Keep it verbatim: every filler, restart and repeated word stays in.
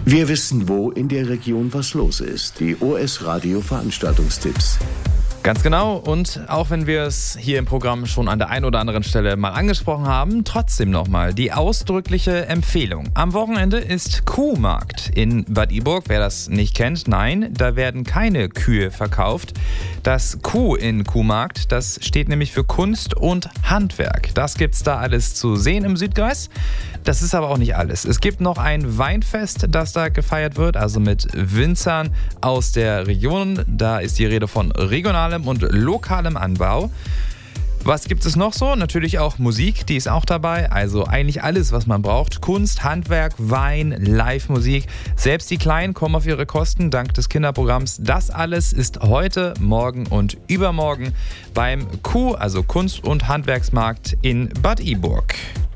Wir wissen, wo in der Region was los ist. Die O S Radio Veranstaltungstipps. Ganz genau, und auch wenn wir es hier im Programm schon an der einen oder anderen Stelle mal angesprochen haben, trotzdem nochmal die ausdrückliche Empfehlung. Am Wochenende ist Kuhmarkt in Bad Iburg. Wer das nicht kennt, nein, da werden keine Kühe verkauft. Das Kuh in Kuhmarkt, das steht nämlich für Kunst und Handwerk. Das gibt's da alles zu sehen im Südkreis. Das ist aber auch nicht alles. Es gibt noch ein Weinfest, das da gefeiert wird, also mit Winzern aus der Region. Da ist die Rede von regionalem und lokalem Anbau. Was gibt es noch so? Natürlich auch Musik, die ist auch dabei. Also eigentlich alles, was man braucht. Kunst, Handwerk, Wein, Live-Musik. Selbst die Kleinen kommen auf ihre Kosten dank des Kinderprogramms. Das alles ist heute, morgen und übermorgen beim Q, also Kunst- und Handwerksmarkt in Bad Iburg.